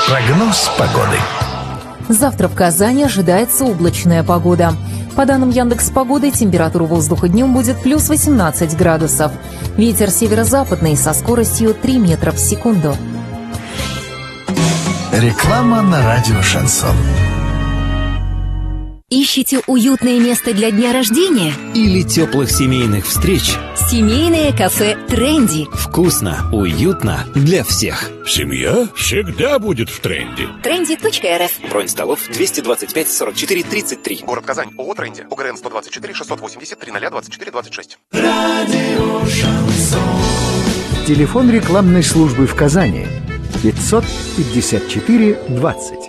Прогноз погоды. Завтра в Казани ожидается облачная погода. По данным Яндекс.Погоды, температура воздуха днем будет плюс 18 градусов. Ветер северо-западный со скоростью 3 метра в секунду. Реклама на радио «Шансон». Ищете уютное место для дня рождения? Или теплых семейных встреч? Семейное кафе «Тренди». Вкусно, уютно для всех. Семья всегда будет в тренде. Trendy.rf. Бронь столов 225 44 33. Город Казань. ООО «Тренди». ОГРН 124 680 30 24 26. Радио «Шансон». Телефон рекламной службы в Казани 554 20.